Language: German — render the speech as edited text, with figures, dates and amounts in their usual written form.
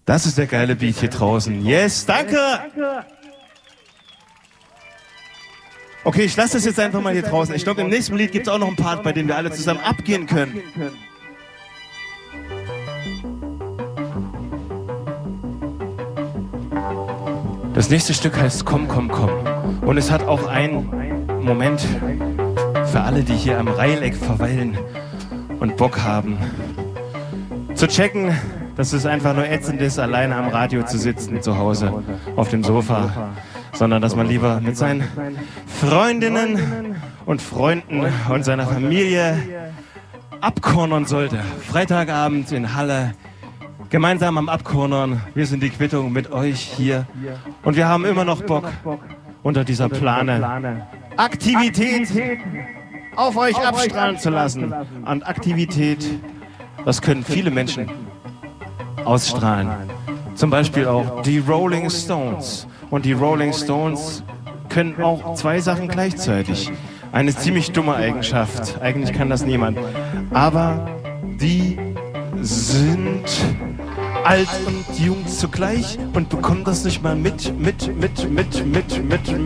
Das ist der geile Beat hier draußen. Yes, danke! Okay, ich lasse das jetzt einfach mal hier draußen. Ich glaube, im nächsten Lied gibt es auch noch einen Part, bei dem wir alle zusammen abgehen können. Das nächste Stück heißt Komm, komm, komm. Und es hat auch einen Moment für alle, die hier am Reileck verweilen und Bock haben, zu checken, dass es einfach nur ätzend ist, alleine am Radio zu sitzen, zu Hause auf dem Sofa, sondern dass man lieber mit seinen Freundinnen und Freunden und seiner Familie abkornern sollte. Freitagabend in Halle, gemeinsam am Abkornern. Wir sind die Quittung mit euch hier und wir haben immer noch Bock, unter dieser Plane Aktivität auf euch abstrahlen zu lassen. Und Aktivität, das können viele Menschen ausstrahlen. Zum Beispiel auch die Rolling Stones. Und die Rolling Stones können auch zwei Sachen gleichzeitig. Eine ziemlich dumme Eigenschaft. Eigentlich kann das niemand. Aber die sind alt und jung zugleich und bekommen das nicht mal mit.